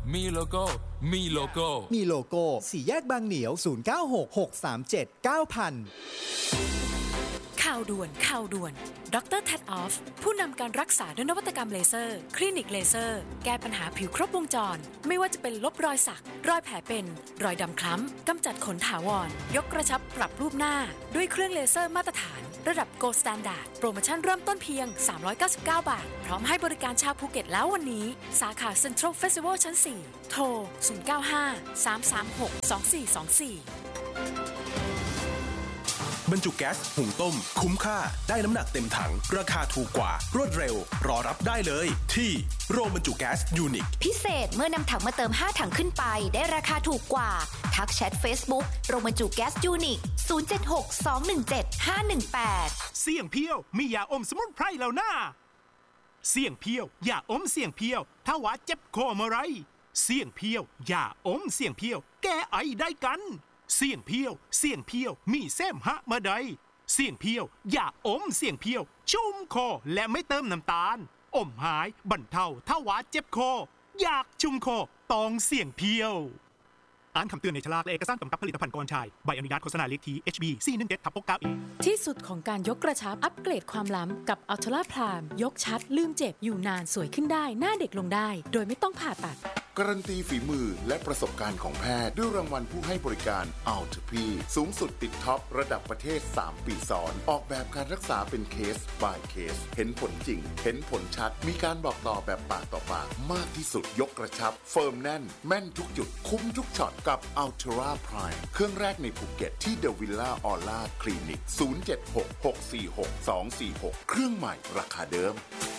มีโลโก้มีโลโก้มีโลโก้สี่แยกบางเหนียว0966379000 ข่าวด่วนดร. แท็ดออฟผู้นำการรักษาด้วยนวัตกรรมเลเซอร์คลินิกเลเซอร์แก้ปัญหาผิวครบวงจรไม่ว่าจะเป็นลบรอยสักรอยแผลเป็นรอยดำคล้ำกำจัดขนถาวรยกกระชับปรับรูปหน้าด้วยเครื่องเลเซอร์มาตรฐานระดับ Gold Standard โปรโมชั่นเริ่มต้นเพียง399 บาทพร้อมให้บริการชาวภูเก็ตแล้ววันนี้สาขา Central Festival ชั้น 4 โทร 095-336-2424 บรรจุแก๊สหุงต้มคุ้มค่าได้น้ำหนักเต็มถังราคาถูกกว่ารวดเร็วรอรับได้เลยที่โรงบรรจุแก๊สยูนิคพิเศษเมื่อนำถังมาเติม5ถังขึ้นไปได้ราคาถูกกว่าทักแชท Facebook โรงบรรจุแก๊สยูนิค0762175518 เสี่ยงเพียวมียาอมสมุนไพรแล้วนะเสี่ยงเพียวยาอมเสี่ยงเพียวถ้าว่าเจ็บคอเมื่อไรเสี่ยงเพียวยาอมเสี่ยงเพียวแก้ไอได้กันเสี่ยงเพียวมีแซมฮะมาใดเสี่ยงเพียวอย่าอมเสี่ยงเพียวชุ่มคอและไม่เติมน้ำตาลอมหายบรรเทาถ้าว่าเจ็บคออยากชุ่มคอต้องเสี่ยงเพียวอ่านคำเตือนในฉลากและเอกสารกำกับผลิตภัณฑ์กรชัยใบอนุญาตโฆษณาเลขที่ HB 417/69 ที่สุดของการยกกระชับอัปเกรดความล้ำกับ Ultra Prime ยกชัดลืมเจ็บอยู่นานสวยขึ้นได้หน้าเด็กลงได้โดยไม่ต้องผ่าตัดการันตีฝีมือและประสบการณ์ของแพทย์ด้วยรางวัลผู้ให้บริการ Ultra สูงสุดติดท็อประดับประเทศ3 ปีซ้อนออกแบบการรักษาเป็นเคส by เคสเห็นผลจริงเห็นผลชัดมีการบอกต่อแบบปากต่อปากมากที่สุดยกกระชับเฟิร์มแน่นแม่นทุกจุดคุ้มทุกช็อตกับ Ultra Prime เครื่องแรกในภูเก็ตที่ The Villa Aura Clinic 076-646-246 เครื่องใหม่ราคาเดิม